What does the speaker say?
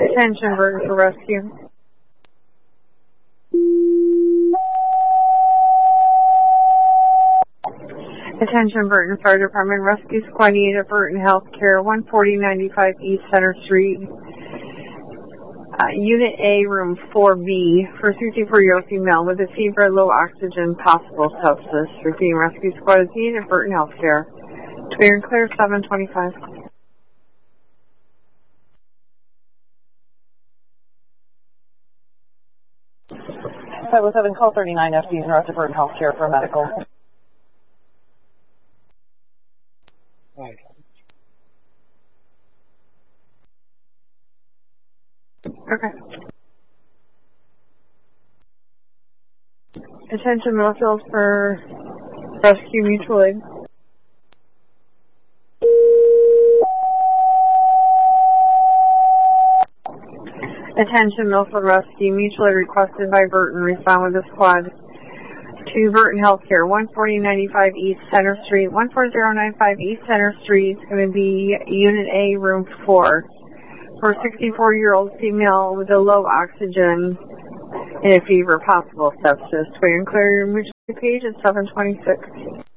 Attention, Burton for rescue. Attention, Burton Fire Department, Rescue Squad needed at Burton Healthcare, 14095 East Center Street, Unit A, Room 4B, for a 64-year-old female with a fever, low oxygen, possible sepsis. Repeating, Rescue Squad is needed at Burton Healthcare. Clear and clear, 725. With 7, call 39 FD north of Burton Healthcare for medical. Right. Okay. Attention, Millfield for rescue mutual aid. Attention, Milford Rescue, mutually requested by Burton. Respond with the squad to Burton Healthcare, 14095 East Center Street, 14095 East Center Street. It's going to be Unit A, Room 4, for a 64-year-old female with a low oxygen and a fever, possible sepsis. Clear and clear, emergency page at 726.